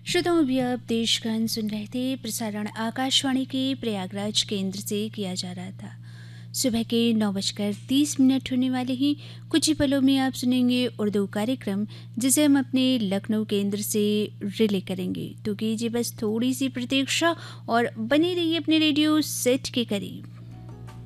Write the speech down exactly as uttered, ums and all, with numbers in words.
श्रोताओं, अभी आप देशगान सुन रहे थे। प्रसारण आकाशवाणी के प्रयागराज केंद्र से किया जा रहा था। सुबह के नौ बजकर तीस मिनट होने वाले ही कुछ ही पलों में आप सुनेंगे उर्दू कार्यक्रम, जिसे हम अपने लखनऊ केंद्र से रिले करेंगे। तो कीजिए बस थोड़ी सी प्रतीक्षा और बने रहिए अपने रेडियो सेट के करीब।